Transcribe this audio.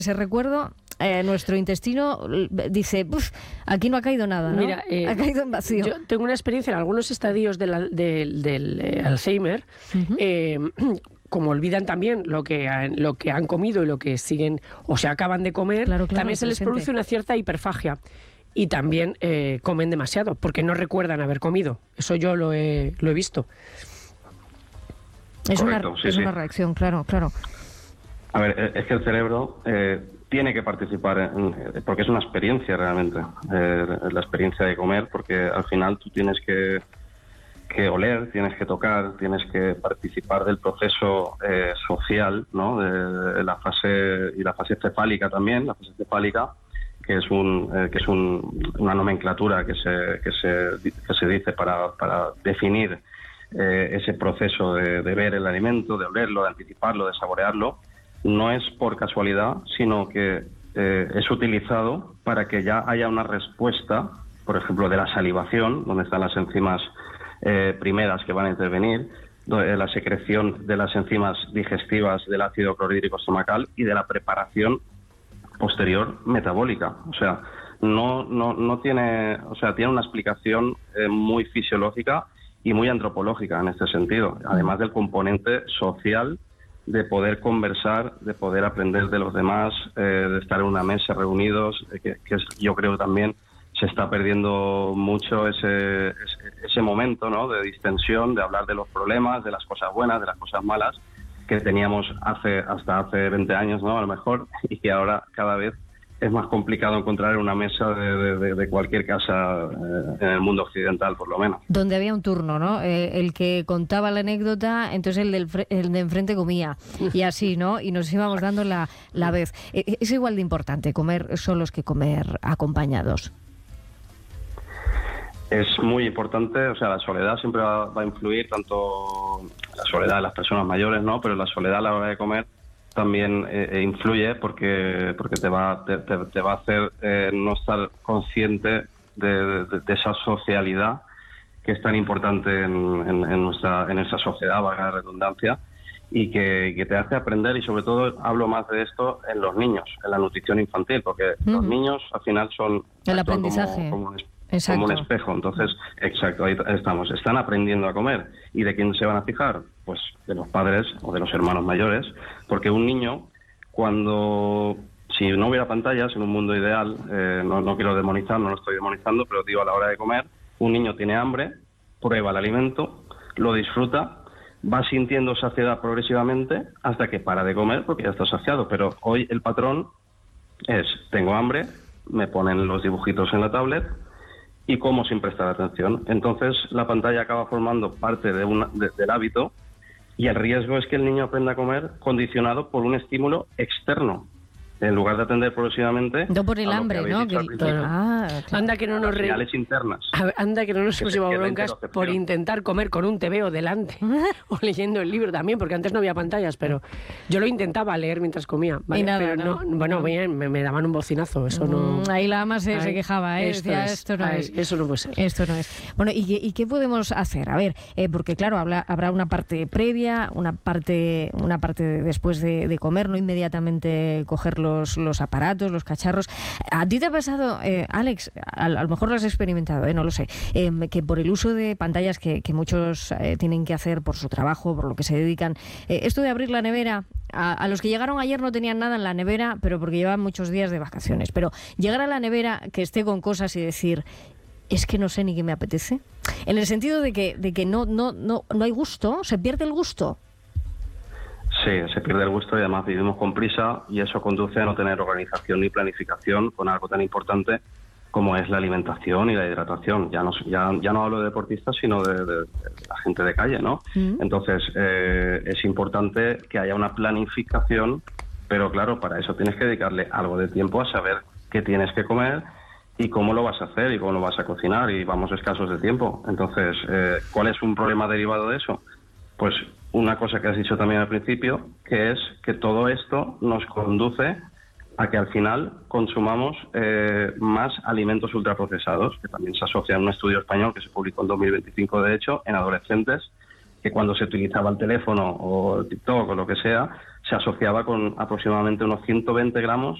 ese recuerdo, nuestro intestino dice, aquí no ha caído nada, ¿no? Mira, ha caído en vacío. Yo tengo una experiencia en algunos estadios del Alzheimer, como olvidan también lo que han comido y lo que siguen o se acaban de comer, claro, también se les produce una cierta hiperfagia. Y también comen demasiado, porque no recuerdan haber comido. Eso yo lo he visto. Es una reacción, claro. A ver, es que el cerebro tiene que participar, porque es una experiencia realmente, la experiencia de comer, porque al final tú tienes que oler, tienes que tocar, tienes que participar del proceso social, ¿no? De la fase cefálica también, la fase cefálica, que es una nomenclatura que se dice para definir ese proceso de ver el alimento, de olerlo, de anticiparlo, de saborearlo. No es por casualidad, sino que es utilizado para que ya haya una respuesta, por ejemplo, de la salivación, donde están las enzimas primeras que van a intervenir, la secreción de las enzimas digestivas del ácido clorhídrico estomacal y de la preparación posterior metabólica. O sea, no tiene, o sea, tiene una explicación muy fisiológica y muy antropológica en este sentido, además del componente social de poder conversar, de poder aprender de los demás, de estar en una mesa reunidos, yo creo también se está perdiendo mucho ese momento, ¿no?, de distensión, de hablar de los problemas, de las cosas buenas, de las cosas malas que teníamos hasta hace 20 años, ¿no?, a lo mejor, y que ahora cada vez es más complicado encontrar en una mesa de cualquier casa en el mundo occidental, por lo menos. Donde había un turno, ¿no? El que contaba la anécdota, entonces el de enfrente comía, y así, ¿no? Y nos íbamos dando la vez. ¿Es igual de importante comer solos que comer acompañados? Es muy importante, o sea, la soledad siempre va a influir, tanto la soledad de las personas mayores, ¿no?, pero la soledad a la hora de comer también influye porque te va a hacer no estar consciente de esa socialidad que es tan importante en esa sociedad, valga la redundancia, y que te hace aprender, y sobre todo hablo más de esto en los niños, en la nutrición infantil, porque los niños al final son el aprendizaje. Como un espejo. Entonces, exacto, ahí estamos. Están aprendiendo a comer. ¿Y de quién se van a fijar? Pues de los padres o de los hermanos mayores. Porque un niño, si no hubiera pantallas en un mundo ideal, no quiero demonizar, no lo estoy demonizando, pero digo, a la hora de comer, un niño tiene hambre, prueba el alimento, lo disfruta, va sintiendo saciedad progresivamente hasta que para de comer porque ya está saciado. Pero hoy el patrón es, tengo hambre, me ponen los dibujitos en la tablet y como sin prestar atención. Entonces la pantalla acaba formando parte del hábito, y el riesgo es que el niño aprenda a comer condicionado por un estímulo externo, en lugar de atender progresivamente. No por el hambre, ¿no? Anda que no nos señales internas. Anda que no nos hemos llevado broncas por intentar comer con un TVO delante o leyendo el libro también, porque antes no había pantallas, pero yo lo intentaba leer mientras comía, ¿vale? Y nada, pero no, bien, me daban un bocinazo, eso no. Ahí la ama se quejaba, decía, esto no es. Eso no puede ser. Esto no es. Bueno, ¿y qué podemos hacer? A ver, porque claro, habrá una parte previa, una parte después de comer, no inmediatamente coger los aparatos, los cacharros. ¿A ti te ha pasado, Alex, a lo mejor lo has experimentado, no lo sé, que por el uso de pantallas que muchos tienen que hacer por su trabajo, por lo que se dedican, esto de abrir la nevera, a los que llegaron ayer no tenían nada en la nevera, pero porque llevaban muchos días de vacaciones, pero llegar a la nevera que esté con cosas y decir, es que no sé ni qué me apetece, en el sentido de que no hay gusto, se pierde el gusto? Sí, se pierde el gusto, y además vivimos con prisa, y eso conduce a no tener organización ni planificación con algo tan importante como es la alimentación y la hidratación. Ya no hablo de deportistas, sino de la gente de calle, ¿no? Entonces, es importante que haya una planificación, pero claro, para eso tienes que dedicarle algo de tiempo a saber qué tienes que comer y cómo lo vas a hacer y cómo lo vas a cocinar, y vamos escasos de tiempo. Entonces, ¿cuál es un problema derivado de eso? Pues una cosa que has dicho también al principio, que es que todo esto nos conduce a que al final consumamos más alimentos ultraprocesados, que también se asocia en un estudio español que se publicó en 2025, de hecho, en adolescentes, que cuando se utilizaba el teléfono o el TikTok o lo que sea, se asociaba con aproximadamente unos 120 gramos